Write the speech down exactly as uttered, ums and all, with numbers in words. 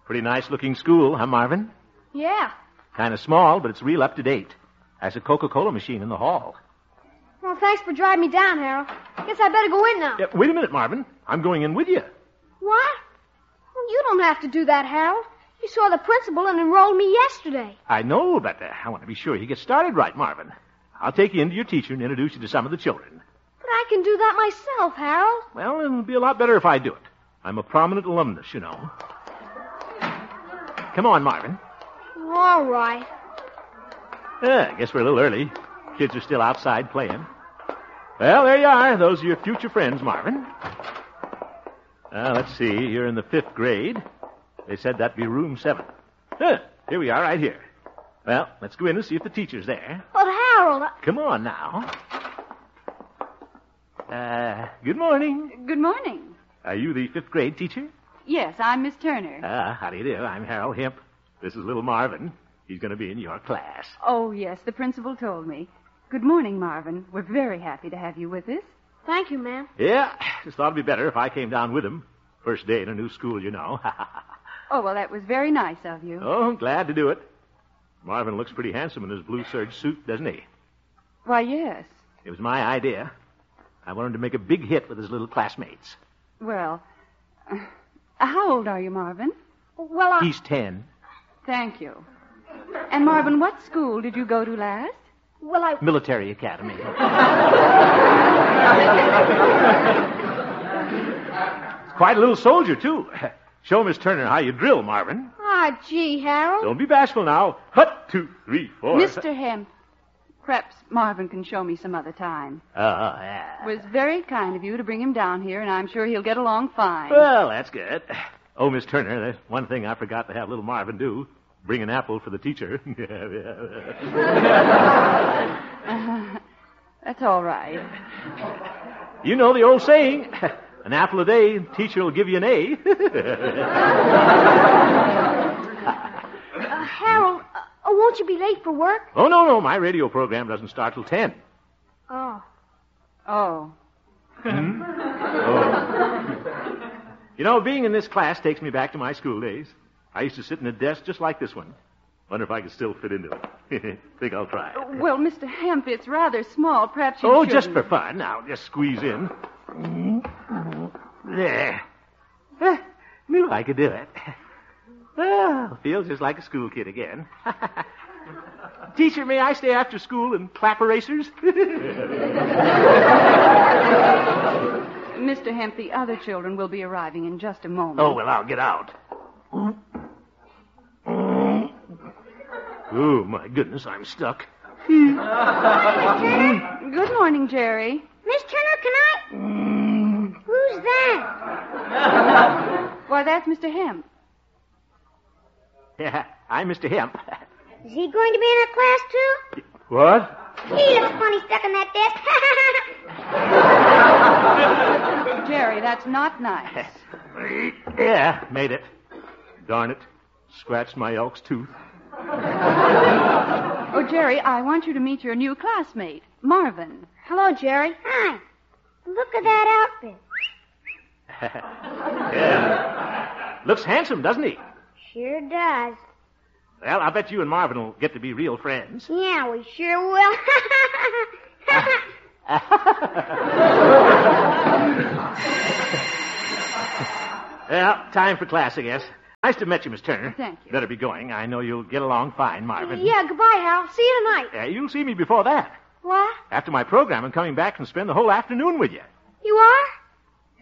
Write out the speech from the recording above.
Pretty nice-looking school, huh, Marvin? Yeah. Kind of small, but it's real up-to-date. Has a Coca-Cola machine in the hall. Well, thanks for driving me down, Harold. Guess I better go in now. Yeah, wait a minute, Marvin. I'm going in with you. What? Well, you don't have to do that, Harold. You saw the principal and enrolled me yesterday. I know, but uh, I want to be sure you get started right, Marvin. I'll take you into your teacher and introduce you to some of the children. But I can do that myself, Harold. Well, it'll be a lot better if I do it. I'm a prominent alumnus, you know. Come on, Marvin. All right. Uh, I guess we're a little early. Kids are still outside playing. Well, there you are. Those are your future friends, Marvin. Uh, let's see. You're in the fifth grade. They said that'd be room seven. Huh, here we are, right here. Well, let's go in and see if the teacher's there. But, Harold... I... Come on now. Uh, good morning. Good morning. Are you the fifth grade teacher? Yes, I'm Miss Turner. Ah, how do you do? I'm Harold Hemp. This is little Marvin. He's going to be in your class. Oh, yes, the principal told me. Good morning, Marvin. We're very happy to have you with us. Thank you, ma'am. Yeah, just thought it'd be better if I came down with him. First day in a new school, you know. Oh, well, that was very nice of you. Oh, I'm glad to do it. Marvin looks pretty handsome in his blue serge suit, doesn't he? Why, yes. It was my idea. I wanted to make a big hit with his little classmates. Well, uh, how old are you, Marvin? Well, I... He's ten. Thank you. And, Marvin, what school did you go to last? Well, I... Military Academy. Quite a little soldier, too. Show Miss Turner how you drill, Marvin. Ah, gee, Harold. Don't be bashful now. Hut, two, three, four. Mister Hemp, perhaps Marvin can show me some other time. Oh, yeah. It was very kind of you to bring him down here, and I'm sure he'll get along fine. Well, that's good. Oh, Miss Turner, there's one thing I forgot to have little Marvin do. Bring an apple for the teacher. uh, that's all right. You know the old saying, an apple a day, teacher will give you an A. uh, Harold, uh, oh, won't you be late for work? Oh, no, no, my radio program doesn't start till ten. Oh. Oh. Hmm? Oh. You know, being in this class takes me back to my school days. I used to sit in a desk just like this one. Wonder if I could still fit into it. Think I'll try. Well, Mister Hemp, it's rather small. Perhaps you Oh, shouldn't. just for fun. Now, just squeeze in. There. Uh, knew I could do it. Oh, feels just like a school kid again. Teacher, may I stay after school and clap erasers? Mister Hemp, the other children will be arriving in just a moment. Oh, well, I'll get out. Oh, my goodness, I'm stuck. Good morning, Jerry. Miss Turner, can I... Who's that? Why, that's Mister Hemp. Yeah, I'm Mister Hemp. Is he going to be in our class, too? What? He looks funny stuck in that desk. Jerry, that's not nice. Yeah, made it. Darn it. Scratched my elk's tooth. Oh, Jerry, I want you to meet your new classmate, Marvin. Hello, Jerry. Hi. Look at that outfit. Yeah. Looks handsome, doesn't he? Sure does. Well, I bet you and Marvin will get to be real friends. Yeah, we sure will. Well, time for class, I guess. Nice to meet you, Miss Turner. Thank you. Better be going. I know you'll get along fine, Marvin. Yeah, goodbye, Harold. See you tonight. Yeah, you'll see me before that. What? After my program, I'm coming back and spend the whole afternoon with you. You are?